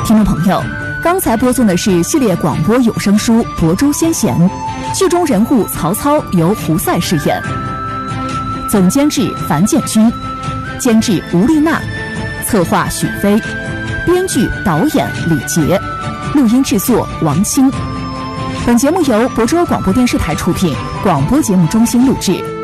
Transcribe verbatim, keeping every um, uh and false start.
听众朋友，刚才播送的是系列广播有声书《亳州先贤》，剧中人物曹操由胡塞饰演，总监制樊建军，监制吴丽娜，策划许飞，编剧导演李杰，录音制作王鑫。本节目由亳州广播电视台出品，广播节目中心录制。